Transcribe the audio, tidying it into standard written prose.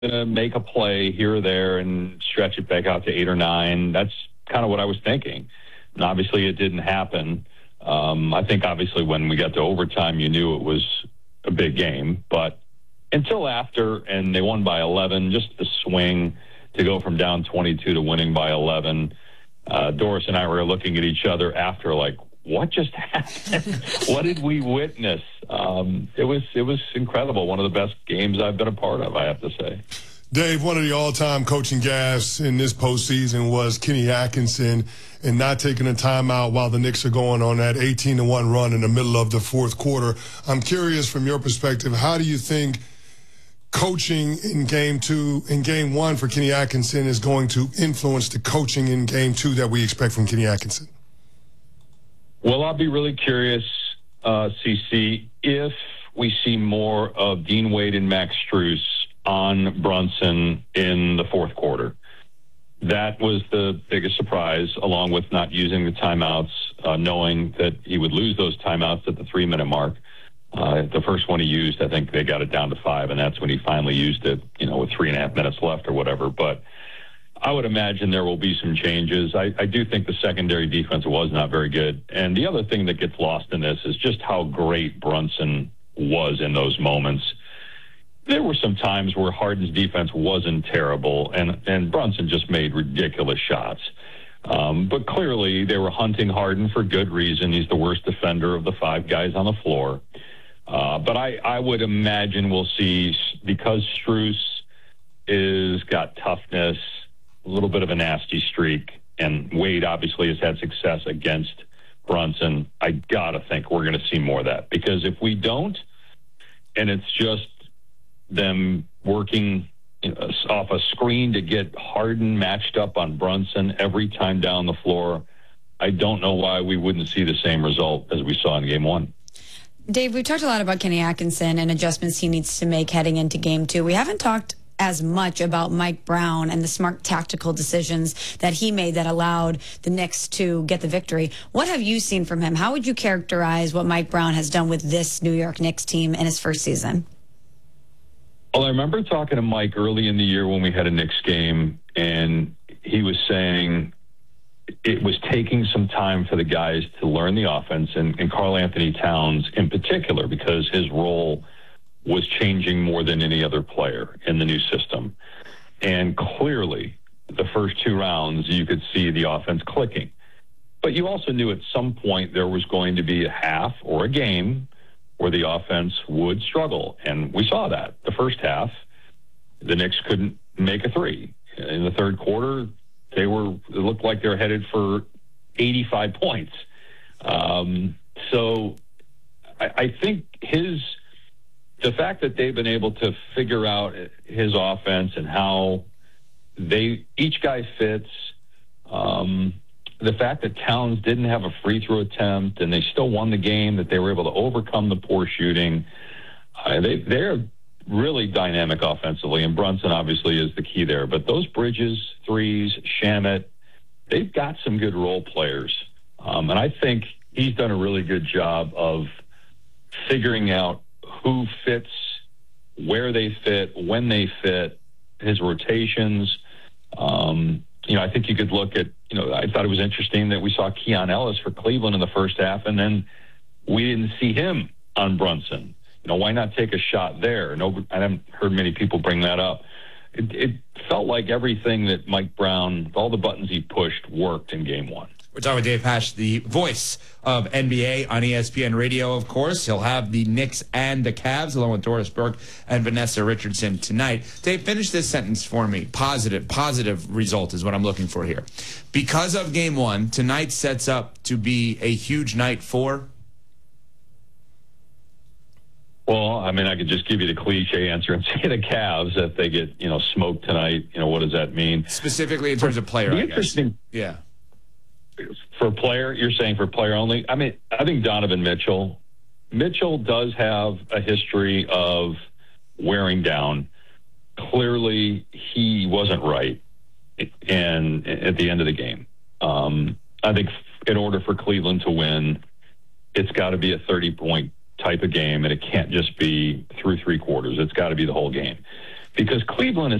to make a play here or there and stretch it back out to 8 or 9. That's kind of what I was thinking. And obviously it didn't happen. I think obviously when we got to overtime, you knew it was a big game. But until after, and they won by 11, just the swing to go from down 22 to winning by 11. Doris and I were looking at each other after like, what just happened? What did we witness? It was incredible. One of the best games I've been a part of, I have to say. Dave, one of the all-time coaching gaffes in this postseason was Kenny Atkinson and not taking a timeout while the Knicks are going on that 18-1 run in the middle of the fourth quarter. I'm curious from your perspective, how do you think coaching in game one for Kenny Atkinson is going to influence the coaching in game two that we expect from Kenny Atkinson? Well, I'll be really curious, CC, if we see more of Dean Wade and Max Strus on Brunson in the fourth quarter. That was the biggest surprise, along with not using the timeouts, knowing that he would lose those timeouts at the 3-minute mark. The first one he used, I think they got it down to 5, and that's when he finally used it, with 3.5 minutes left or whatever. But I would imagine there will be some changes. I do think the secondary defense was not very good. And the other thing that gets lost in this is just how great Brunson was in those moments. There were some times where Harden's defense wasn't terrible, and Brunson just made ridiculous shots. But clearly they were hunting Harden for good reason. He's the worst defender of the 5 guys on the floor. But I would imagine we'll see, because Strus is got toughness, a little bit of a nasty streak, and Wade obviously has had success against Brunson. I got to think we're going to see more of that, because if we don't, and it's just them working off a screen to get Harden matched up on Brunson every time down the floor, I don't know why we wouldn't see the same result as we saw in game one. Dave, we talked a lot about Kenny Atkinson and adjustments he needs to make heading into game two. We haven't talked as much about Mike Brown and the smart tactical decisions that he made that allowed the Knicks to get the victory. What have you seen from him? How would you characterize what Mike Brown has done with this New York Knicks team in his first season? Well, I remember talking to Mike early in the year when we had a Knicks game, and he was saying it was taking some time for the guys to learn the offense, and Karl Anthony Towns in particular, because his role was changing more than any other player in the new system. And clearly, the first 2 rounds, you could see the offense clicking. But you also knew at some point there was going to be a half or a game where the offense would struggle. And we saw that. The first half, the Knicks couldn't make a 3. In the third quarter, it looked like they were headed for 85 points. So I think the fact that they've been able to figure out his offense and how each guy fits, the fact that Towns didn't have a free throw attempt and they still won the game, that they were able to overcome the poor shooting, they're really dynamic offensively, and Brunson obviously is the key there. But those Bridges, threes, Shamet, they've got some good role players. And I think he's done a really good job of figuring out who fits, where they fit, when they fit, his rotations. I think you could look at, I thought it was interesting that we saw Keon Ellis for Cleveland in the first half, and then we didn't see him on Brunson. Why not take a shot there? I haven't heard many people bring that up. It felt like everything that Mike Brown, all the buttons he pushed, worked in game one. We're talking with Dave Pasch, the voice of NBA on ESPN Radio, of course. He'll have the Knicks and the Cavs, along with Doris Burke and Vanessa Richardson tonight. Dave, finish this sentence for me. Positive result is what I'm looking for here. Because of game one, tonight sets up to be a huge night for? Well, I could just give you the cliche answer and say the Cavs, if they get, smoked tonight, what does that mean? Specifically in terms of player, I guess. Yeah. For player, you're saying for player only? I think Donovan Mitchell does have a history of wearing down. Clearly, he wasn't right and at the end of the game. I think in order for Cleveland to win, it's got to be a 30-point type of game, and it can't just be through 3 quarters. It's got to be the whole game. because Cleveland is